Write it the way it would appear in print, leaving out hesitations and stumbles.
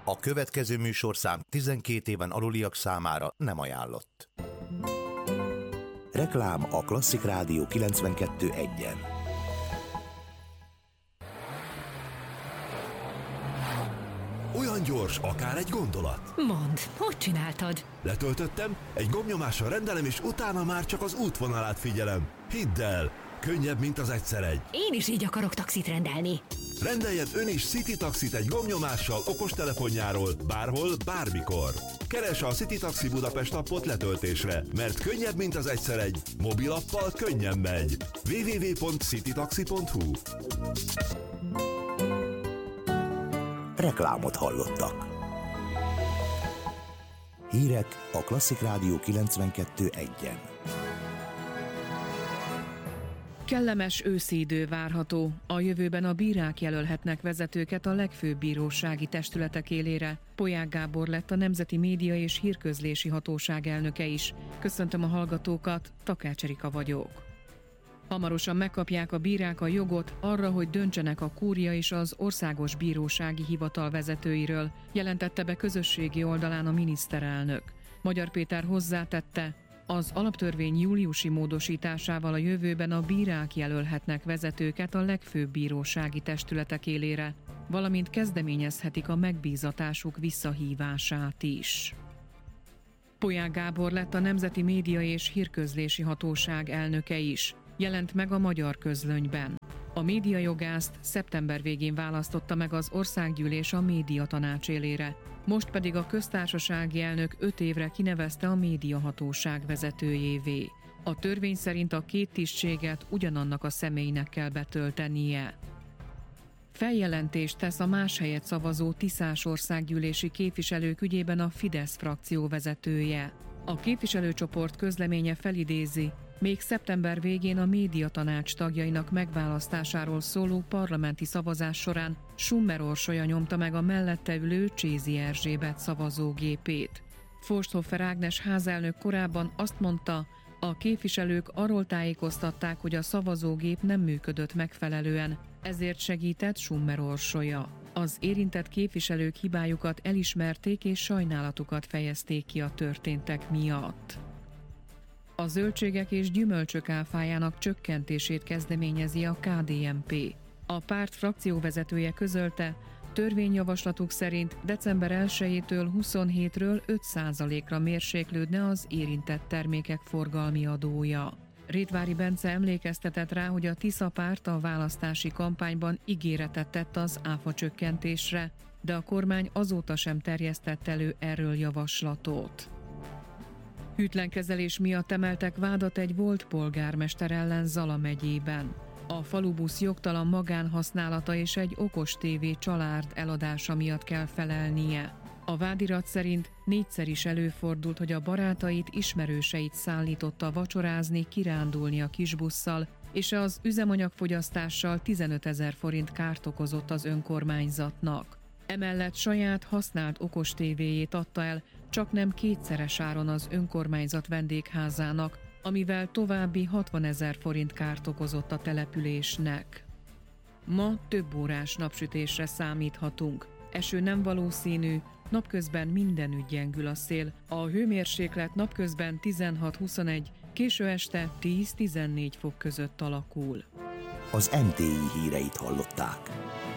A következő műsorszám 12 éven aluliak számára nem ajánlott. Reklám a Klasszik Rádió 92.1-en. Olyan gyors, akár egy gondolat. Mondd, hogy csináltad? Letöltöttem, egy gombnyomással rendelem, és utána már csak az útvonalát figyelem. Hidd el, könnyebb, mint az egyszer egy. Én is így akarok taxit rendelni. Rendeljen ön is City Taxit egy gombnyomással okostelefonjáról, bárhol, bármikor. Keresse a City Taxi Budapest appot letöltésre, mert könnyebb, mint az egyszer egy. Mobilappal könnyen megy. www.citytaxi.hu. Reklámot hallottak. Hírek a Klasszik Rádió 92.1-en. Kellemes őszi idő várható. A jövőben a bírák jelölhetnek vezetőket a legfőbb bírósági testületek élére. Polyák Gábor lett a Nemzeti Média és Hírközlési Hatóság elnöke is. Köszöntöm a hallgatókat, Takács Erika vagyok. Hamarosan megkapják a bírák a jogot arra, hogy döntsenek a kúria és az országos bírósági hivatal vezetőiről, jelentette be közösségi oldalán a miniszterelnök. Magyar Péter hozzátette, az alaptörvény júliusi módosításával a jövőben a bírák jelölhetnek vezetőket a legfőbb bírósági testületek élére, valamint kezdeményezhetik a megbízatásuk visszahívását is. Polyák Gábor lett a Nemzeti Média és Hírközlési Hatóság elnöke is, jelent meg a Magyar Közlönyben. A médiajogászt szeptember végén választotta meg az Országgyűlés a Médiatanács élére, most pedig a köztársasági elnök 5 évre kinevezte a médiahatóság vezetőjévé. A törvény szerint a két tisztséget ugyanannak a személynek kell betöltenie. Feljelentést tesz a más helyet szavazó tiszás országgyűlési képviselők ügyében a Fidesz frakció vezetője. A képviselőcsoport közleménye felidézi, még szeptember végén a médiatanács tagjainak megválasztásáról szóló parlamenti szavazás során Summer Orsolya nyomta meg a mellette ülő Csézi Erzsébet szavazógépét. Forsthofer Ágnes házelnök korábban azt mondta, a képviselők arról tájékoztatták, hogy a szavazógép nem működött megfelelően, ezért segített Summer Orsolya. Az érintett képviselők hibájukat elismerték és sajnálatukat fejezték ki a történtek miatt. A zöldségek és gyümölcsök áfájának csökkentését kezdeményezi a KDNP. A párt frakcióvezetője közölte, törvényjavaslatuk szerint december 1-től 27-ről 5%-ra mérséklődne az érintett termékek forgalmi adója. Rétvári Bence emlékeztetett rá, hogy a Tisza párt a választási kampányban ígéretet tett az áfa csökkentésre, de a kormány azóta sem terjesztett elő erről javaslatot. Hűtlen kezelés miatt emeltek vádat egy volt polgármester ellen Zala megyében. A falubusz jogtalan magánhasználata és egy okos tévé család eladása miatt kell felelnie. A vádirat szerint 4-szer is előfordult, hogy a barátait, ismerőseit szállította vacsorázni, kirándulni a kisbusszal, és az üzemanyagfogyasztással 15 000 forint kárt okozott az önkormányzatnak. Emellett saját használt okos tévéjét adta el, csaknem 2-szeres áron az önkormányzat vendégházának, amivel további 60 000 forint kárt okozott a településnek. Ma több órás napsütésre számíthatunk. Eső nem valószínű, napközben mindenütt gyengül a szél. A hőmérséklet napközben 16-21, késő este 10-14 fok között alakul. Az MTI híreit hallották.